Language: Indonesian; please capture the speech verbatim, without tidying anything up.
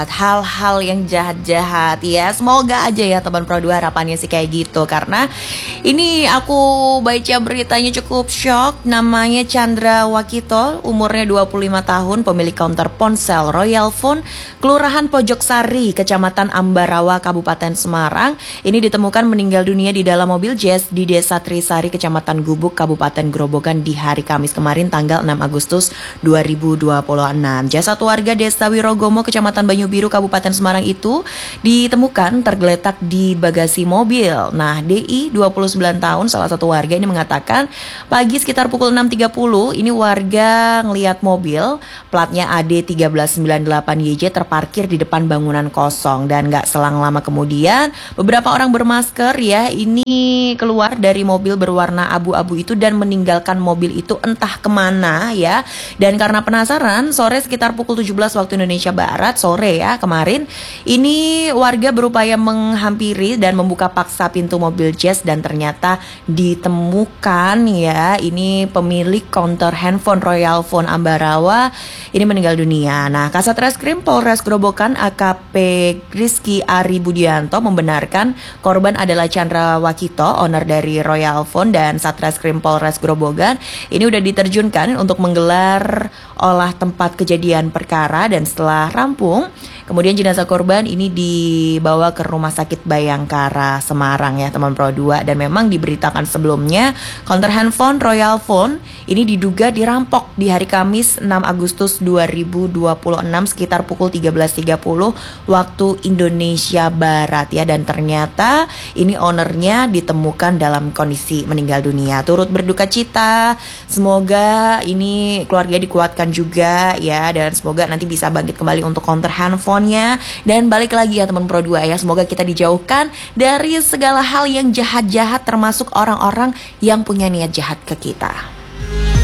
hal-hal yang jahat-jahat ya. Semoga aja ya teman Pro dua, harapannya sih kayak gitu. Karena ini aku baca beritanya cukup shock. Namanya Chandra Wakito, umurnya dua puluh lima tahun, pemilik counter ponsel Royal Phone, Kelurahan Pojoksari, Kecamatan Ambarawa, Kabupaten Semarang. Ini ditemukan meninggal dunia di dalam mobil Jazz di Desa Trisari, Kecamatan Gubuk, Kabupaten Grobogan di hari Kamis kemarin tanggal enam Agustus dua ribu dua puluh enam. Jasad warga Desa Wirogomo, Kecamatan Banyu Biru, Kabupaten Semarang itu ditemukan tergeletak di bagasi mobil. Nah, D I dua puluh sembilan tahun, salah satu warga ini mengatakan pagi sekitar pukul enam tiga puluh ini warga ngelihat mobil platnya A D satu tiga sembilan delapan Y J terparkir di depan bangunan kosong, dan gak selang lama kemudian beberapa orang bermasker ya ini keluar dari mobil berwarna abu-abu itu dan meninggalkan mobil itu entah kemana ya. Dan karena penasaran, sore sekitar pukul tujuh belas waktu Indonesia Barat, sore ya kemarin, ini warga berupaya menghampiri dan membuka paksa pintu mobil Jazz, dan ternyata ditemukan ya ini pemilik counter handphone Royal Phone Ambarawa ini meninggal dunia. Nah, Kasat Reskrim Polres Grobogan A K P Rizky Ari Budianto membenarkan korban adalah Chandra Wakito, owner dari Royal Phone, dan Satreskrim Polres Grobogan ini udah diterjunkan untuk menggelar olah tempat kejadian perkara, dan setelah rampung kemudian jenazah korban ini dibawa ke Rumah Sakit Bayangkara Semarang ya teman Pro dua. Dan memang diberitakan sebelumnya counter handphone Royal Phone ini diduga dirampok di hari Kamis enam Agustus dua ribu dua puluh enam sekitar pukul tiga belas tiga puluh waktu Indonesia Barat ya. Dan ternyata ini ownernya ditemukan dalam kondisi meninggal dunia. Turut berduka cita, semoga ini keluarga dikuatkan juga ya, dan semoga nanti bisa bangkit kembali untuk counter handphonenya. Dan balik lagi ya teman Pro dua ya, semoga kita dijauhkan dari segala hal yang jahat-jahat, termasuk orang-orang yang punya niat jahat ke kita.